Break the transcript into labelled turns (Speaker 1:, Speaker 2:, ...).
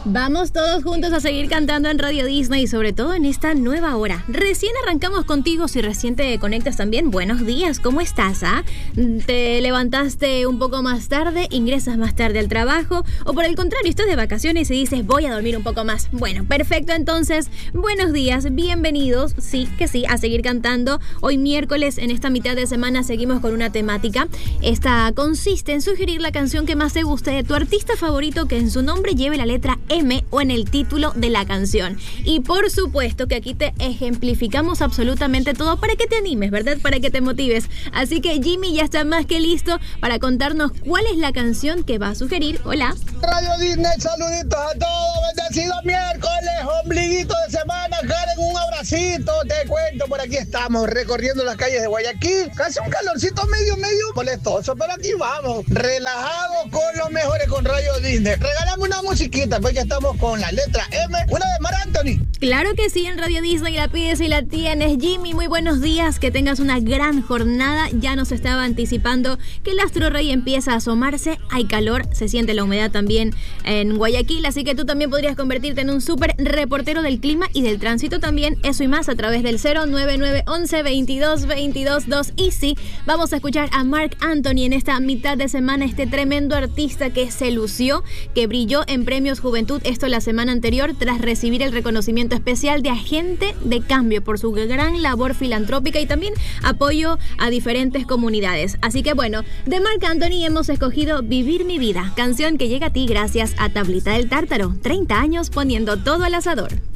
Speaker 1: Vamos todos juntos a seguir cantando en Radio Disney y sobre todo en esta nueva hora. Recién arrancamos contigo, si recién te conectas también, buenos días, ¿cómo estás? ¿Te levantaste un poco más tarde, ingresas más tarde al trabajo o por el contrario, estás de vacaciones y dices voy a dormir un poco más? Bueno, perfecto, entonces, buenos días, bienvenidos, sí que sí, a seguir cantando. Hoy miércoles, en esta mitad de semana, seguimos con una temática. Esta consiste en sugerir la canción que más te guste de tu artista favorito que en su nombre lleve la letra M o en el título de la canción. Y por supuesto que aquí te ejemplificamos absolutamente todo para que te animes, ¿verdad? Para que te motives. Así que Jimmy ya está más que listo para contarnos cuál es la canción que va a sugerir. Hola.
Speaker 2: Radio Disney, saluditos a todos. Bendecido miércoles, ombliguito de semana. Karen, un abracito. Te cuento, por aquí estamos recorriendo las calles de Guayaquil. Casi un calorcito medio molestoso, pero aquí vamos. Relajados con los mejores con Radio Disney. Regálame una musiquita, porque estamos con la letra M, una de Mar Anthony.
Speaker 1: Claro que sí, en Radio Disney la pides y la tienes. Jimmy, muy buenos días, que tengas una gran jornada. Ya nos estaba anticipando que el astro rey empieza a asomarse, hay calor, se siente la humedad también en Guayaquil, así que tú también podrías convertirte en un súper reportero del clima y del tránsito también, eso y más a través del 09911-2222-2. Y sí, vamos a escuchar a Marc Anthony en esta mitad de semana, este tremendo artista que se lució, que brilló en Premios Juventud, esto la semana anterior, tras recibir el reconocimiento especial de agente de cambio por su gran labor filantrópica y también apoyo a diferentes comunidades. Así que bueno, de Marc Anthony hemos escogido Vivir mi vida, canción que llega a ti gracias a Tablita del Tártaro, 30 años poniendo todo al asador.